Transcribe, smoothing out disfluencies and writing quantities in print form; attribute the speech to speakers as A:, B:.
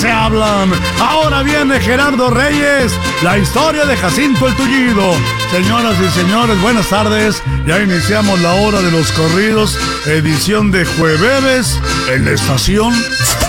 A: se hablan. Ahora viene Gerardo Reyes, la historia de Jacinto el Tullido. Señoras y señores, buenas tardes. Ya iniciamos la hora de los corridos, edición de jueves en la estación